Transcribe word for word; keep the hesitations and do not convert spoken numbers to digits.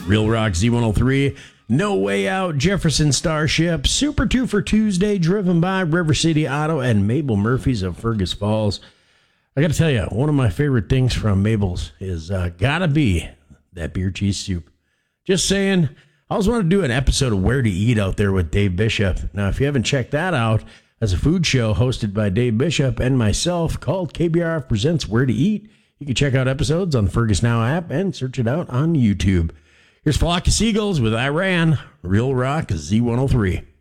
Real Rock Z one oh three, No Way Out, Jefferson Starship, Super two for Tuesday, driven by River City Auto, and Mabel Murphy's of Fergus Falls. I got to tell you, one of my favorite things from Mabel's is uh, gotta be that beer cheese soup. Just saying, I always wanted to do an episode of Where to Eat out there with Dave Bishop. Now, if you haven't checked that out, as a food show hosted by Dave Bishop and myself called K B R F Presents Where to Eat, you can check out episodes on the Fergus Now app and search it out on YouTube. Here's Flock of Seagulls with Iran, Real Rock Z one oh three.